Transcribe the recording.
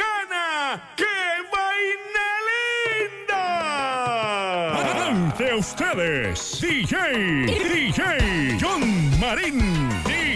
Dominicana. ¡Qué vaina linda! Ante ustedes, DJ John Marín.